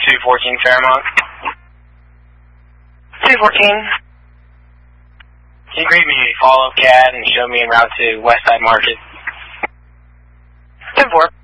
214 Fairmont. 214. Can you create me a follow-up CAD and show me en route to Westside Market? 10-4.